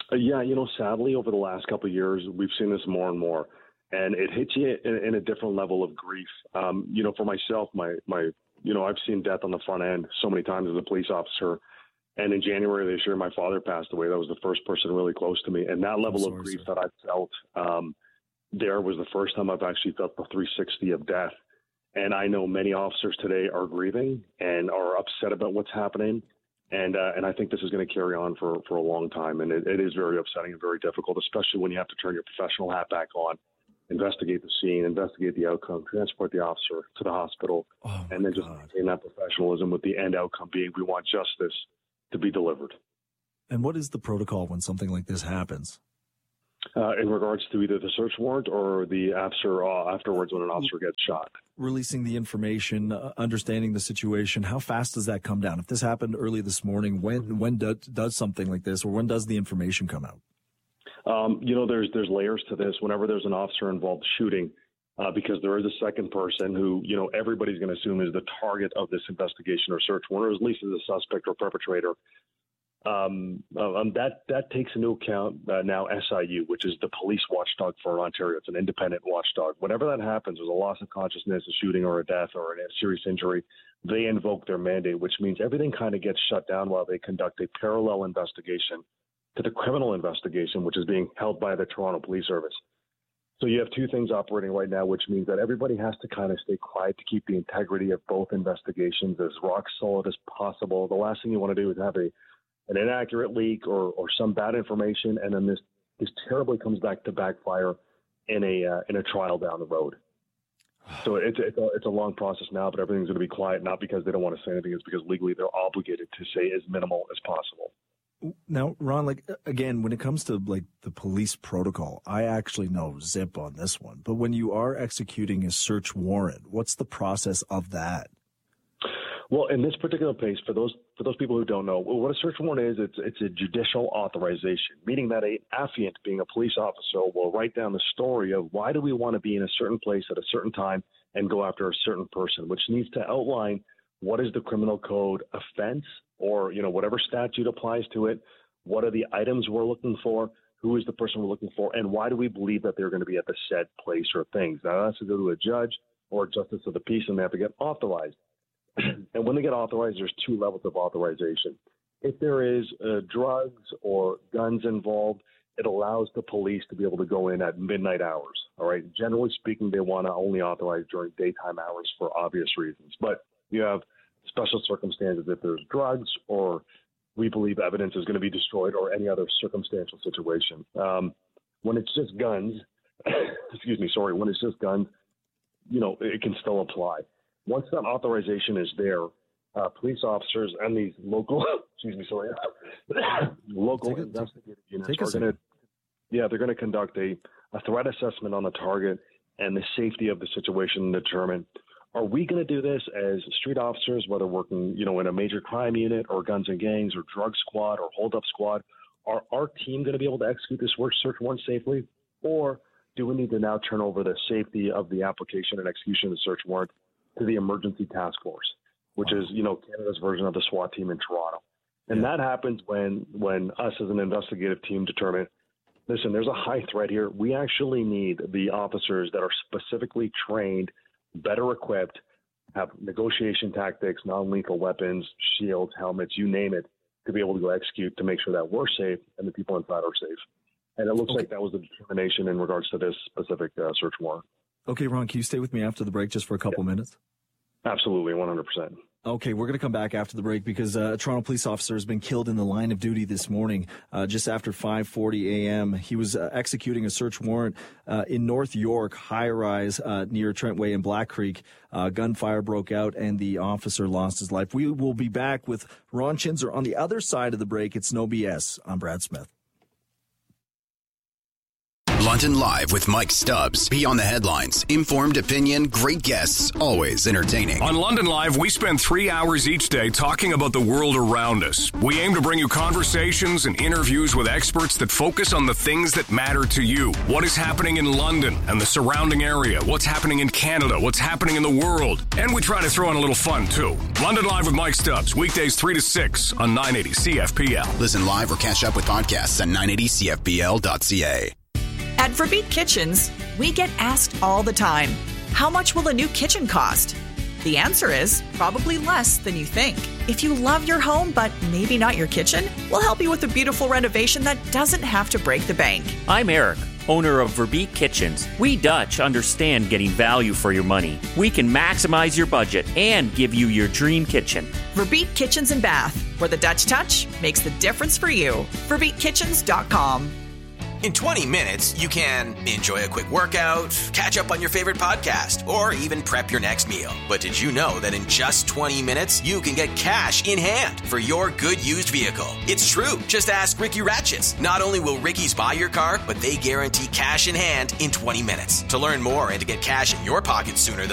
Uh, yeah, you know, sadly, over the last couple of years, we've seen this more and more, and it hits you in, in a different level of grief. Um, you know, for myself, my, my, you know, I've seen death on the front end so many times as a police officer. And in January this year, my father passed away. That was the first person really close to me. And that level sorry, of grief sir. that I felt um, there was the first time I've actually felt the three sixty of death. And I know many officers today are grieving and are upset about what's happening. And uh, and I think this is going to carry on for, for a long time. And it, it is very upsetting and very difficult, especially when you have to turn your professional hat back on, investigate the scene, investigate the outcome, transport the officer to the hospital, oh and then just God. maintain that professionalism with the end outcome being we want justice to be delivered. And what is the protocol when something like this happens? Uh, in regards to either the search warrant or the after, uh, afterwards when an officer gets shot. Releasing the information, uh, understanding the situation, how fast does that come down? If this happened early this morning, when when do, does something like this, or when does the information come out? Um, you know, there's there's layers to this. Whenever there's an officer involved shooting, uh, because there is a second person who, you know, everybody's going to assume is the target of this investigation or search warrant, or at least is a suspect or perpetrator. Um, um, that that takes into account uh, now S I U, which is the police watchdog for Ontario. It's an independent watchdog. Whenever that happens, there's a loss of consciousness, a shooting or a death or a serious injury, they invoke their mandate, which means everything kind of gets shut down while they conduct a parallel investigation to the criminal investigation, which is being held by the Toronto Police Service. So you have two things operating right now, which means that everybody has to kind of stay quiet to keep the integrity of both investigations as rock solid as possible. The last thing you want to do is have a an inaccurate leak or, or some bad information, and then this, this terribly comes back to backfire in a uh, in a trial down the road. So it's it's a, it's a long process now, but everything's going to be quiet, not because they don't want to say anything, it's because legally they're obligated to say as minimal as possible. Now, Ron, like, again, when it comes to like the police protocol, I actually know zip on this one. But when you are executing a search warrant, what's the process of that? Well, in this particular case, for those for those people who don't know, what a search warrant is, it's it's a judicial authorization, meaning that a affiant, being a police officer, will write down the story of why do we want to be in a certain place at a certain time and go after a certain person, which needs to outline what is the criminal code offense or, you know, whatever statute applies to it, what are the items we're looking for, who is the person we're looking for, and why do we believe that they're going to be at the said place or things. Now, that has to go to a judge or a justice of the peace, and they have to get authorized. And when they get authorized, there's two levels of authorization. If there is uh, drugs or guns involved, it allows the police to be able to go in at midnight hours. All right. Generally speaking, they want to only authorize during daytime hours for obvious reasons. But you have special circumstances if there's drugs or we believe evidence is going to be destroyed or any other circumstantial situation. Um, when it's just guns, excuse me, sorry, when it's just guns, you know, it can still apply. Once that authorization is there, uh, police officers and these local, excuse me, sorry, local a, investigative units are going to, yeah, they're going to conduct a, a threat assessment on the target and the safety of the situation and determine, are we going to do this as street officers, whether working, you know, in a major crime unit or guns and gangs or drug squad or hold up squad? Are our team going to be able to execute this work search warrant safely? Or do we need to now turn over the safety of the application and execution of the search warrant to the emergency task force, which is, you know, Canada's version of the SWAT team in Toronto? And yeah. that happens when, when us as an investigative team determine, listen, there's a high threat here. We actually need the officers that are specifically trained, better equipped, have negotiation tactics, non-lethal weapons, shields, helmets, you name it, to be able to go execute to make sure that we're safe and the people inside are safe. And it looks okay. like that was the determination in regards to this specific uh, search warrant. Okay, Ron, can you stay with me after the break just for a couple yeah. minutes? Absolutely, one hundred percent. Okay, we're going to come back after the break because uh, a Toronto police officer has been killed in the line of duty this morning, uh, just after five forty a.m. He was uh, executing a search warrant uh, in North York, high-rise uh, near Trentway and Black Creek. Uh, gunfire broke out and the officer lost his life. We will be back with Ron Chinzer on the other side of the break. It's No B S. I'm Brad Smith. London Live with Mike Stubbs. Beyond the headlines, informed opinion, great guests, always entertaining. On London Live, we spend three hours each day talking about the world around us. We aim to bring you conversations and interviews with experts that focus on the things that matter to you. What is happening in London and the surrounding area? What's happening in Canada? What's happening in the world? And we try to throw in a little fun, too. London Live with Mike Stubbs, weekdays three to six on nine eighty C F P L. Listen live or catch up with podcasts at nine eighty C F P L dot C A. At Verbeek Kitchens, we get asked all the time, how much will a new kitchen cost? The answer is probably less than you think. If you love your home, but maybe not your kitchen, we'll help you with a beautiful renovation that doesn't have to break the bank. I'm Eric, owner of Verbeek Kitchens. We Dutch understand getting value for your money. We can maximize your budget and give you your dream kitchen. Verbeek Kitchens and Bath, where the Dutch touch makes the difference for you. Verbeek Kitchens dot com. In twenty minutes, you can enjoy a quick workout, catch up on your favorite podcast, or even prep your next meal. But did you know that in just twenty minutes, you can get cash in hand for your good used vehicle? It's true. Just ask Ricky Ratchets. Not only will Ricky's buy your car, but they guarantee cash in hand in twenty minutes. To learn more and to get cash in your pocket sooner than